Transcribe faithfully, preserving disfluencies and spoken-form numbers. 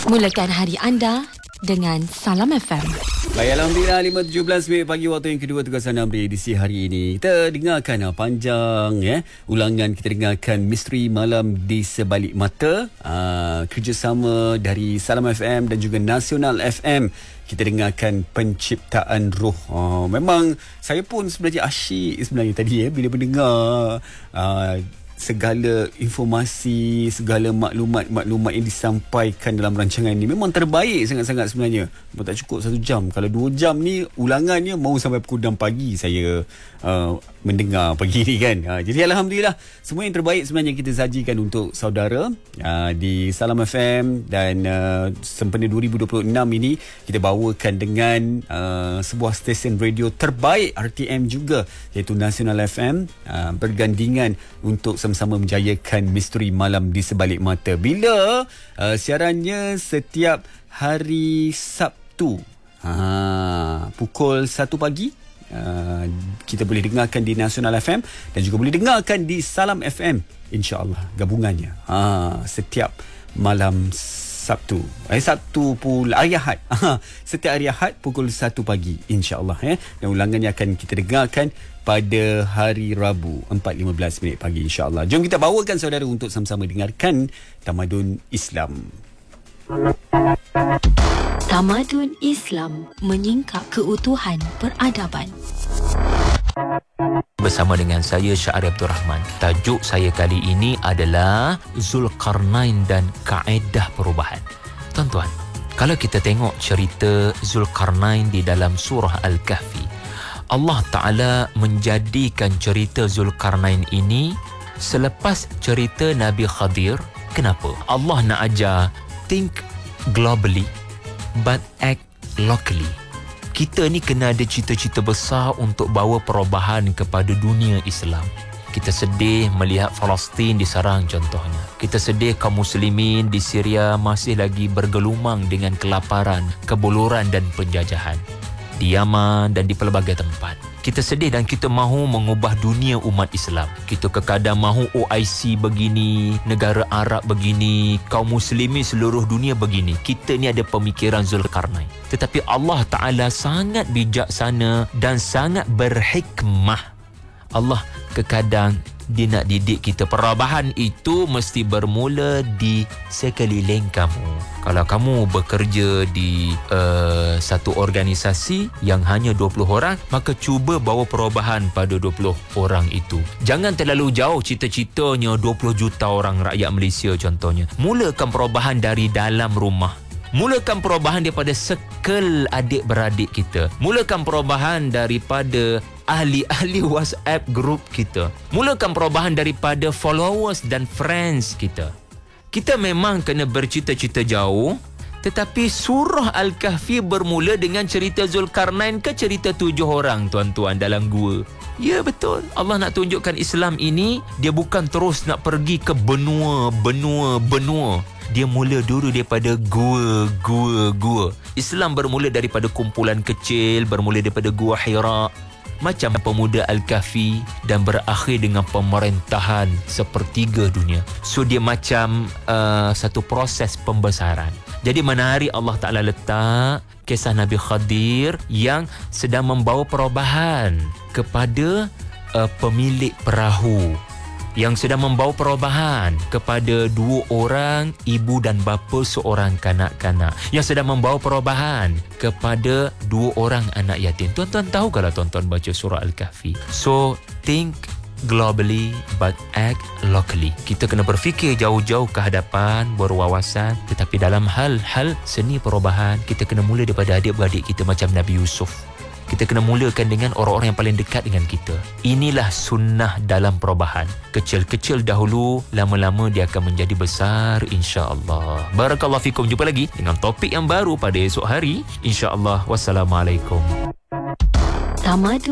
Mulakan hari anda dengan Salam F M. Baik, Alhamdulillah lima tujuh belas minit pagi waktu yang kedua tugasan Amri edisi hari ini. Kita dengarkan uh, panjang ya, ulangan kita dengarkan Misteri Malam di Sebalik Mata, uh, kerjasama dari Salam F M dan juga Nasional F M. Kita dengarkan penciptaan roh. Uh, memang saya pun sebenarnya asyik sebenarnya tadi ya, bila mendengar uh, segala informasi, segala maklumat-maklumat yang disampaikan dalam rancangan ini. Memang terbaik sangat-sangat sebenarnya. Memang tak cukup satu jam. Kalau dua jam ni ulangannya mau sampai pukul enam pagi saya uh, mendengar pagi ni kan. Uh, jadi Alhamdulillah semua yang terbaik sebenarnya kita sajikan untuk saudara uh, di Salam F M. Dan uh, sempena dua ribu dua puluh enam ini kita bawakan dengan uh, sebuah stesen radio terbaik R T M juga, iaitu Nasional F M, uh, bergandingan untuk sama-sama menjayakan Misteri Malam di Sebalik Mata. Bila uh, siarannya setiap hari Sabtu ha, pukul satu pagi. uh, kita boleh dengarkan di Nasional F M dan juga boleh dengarkan di Salam F M, insya-Allah gabungannya ha, setiap malam Sabtu. Eh, Sabtu pula hari Ahad. Setiap hari Ahad pukul satu pagi, insya-Allah eh. Dan ulangannya akan kita dengarkan pada hari Rabu empat lima belas minit pagi, insya-Allah. Jom kita bawakan saudara untuk sama-sama dengarkan Tamadun Islam. Tamadun Islam menyingkap keutuhan peradaban. Bersama dengan saya Syahri Abdul Rahman. Tajuk saya kali ini adalah Zulkarnain dan Kaedah Perubahan. Tuan-tuan, kalau kita tengok cerita Zulkarnain di dalam surah Al-Kahfi, Allah Ta'ala menjadikan cerita Zulkarnain ini selepas cerita Nabi Khadir. Kenapa? Allah nak ajar think globally but act locally. Kita ni kena ada cita-cita besar untuk bawa perubahan kepada dunia Islam. Kita sedih melihat Palestin diserang contohnya. Kita sedih kaum muslimin di Syria masih lagi bergelumang dengan kelaparan, kebuluran dan penjajahan. Di Yaman dan di pelbagai tempat. Kita sedih dan kita mahu mengubah dunia umat Islam. Kita kekadang mahu O I C begini, negara Arab begini, kaum muslimin seluruh dunia begini. Kita ni ada pemikiran Zulkarnain. Tetapi Allah Ta'ala sangat bijaksana dan sangat berhikmah. Allah kekadang dia nak didik kita. Perubahan itu mesti bermula di sekeliling kamu. Kalau kamu bekerja di uh, satu organisasi yang hanya dua puluh orang, maka cuba bawa perubahan pada dua puluh orang itu. Jangan terlalu jauh cita-citanya dua puluh juta orang rakyat Malaysia contohnya. Mulakan perubahan dari dalam rumah. Mulakan perubahan daripada sekel adik-beradik kita. Mulakan perubahan daripada ahli-ahli WhatsApp group kita. Mulakan perubahan daripada followers dan friends kita. Kita memang kena bercita-cita jauh, tetapi surah Al-Kahfi bermula dengan cerita Zulkarnain ke cerita tujuh orang tuan-tuan dalam gua. Ya betul. Allah nak tunjukkan Islam ini dia bukan terus nak pergi ke benua, benua, benua. Dia mula dulu daripada gua, gua, gua. Islam bermula daripada kumpulan kecil, bermula daripada gua Hira, macam pemuda Al-Kahfi, dan berakhir dengan pemerintahan sepertiga dunia. So dia macam uh, satu proses pembesaran. Jadi mana hari Allah Ta'ala letak kisah Nabi Khadir yang sedang membawa perubahan kepada uh, pemilik perahu, yang sedang membawa perubahan kepada dua orang ibu dan bapa seorang kanak-kanak, yang sedang membawa perubahan kepada dua orang anak yatim. Tuan-tuan tahu kalau tuan-tuan baca surah Al-Kahfi. So, think globally but act locally. Kita kena berfikir jauh-jauh ke hadapan, berwawasan, tetapi dalam hal-hal seni perubahan, kita kena mula daripada adik-beradik kita macam Nabi Yusuf. Kita kena mulakan dengan orang-orang yang paling dekat dengan kita. Inilah sunnah dalam perubahan. Kecil-kecil dahulu, lama-lama dia akan menjadi besar, insya-Allah. Barakallahu fikum. Jumpa lagi dengan topik yang baru pada esok hari, insya-Allah. Wassalamualaikum. Tamadun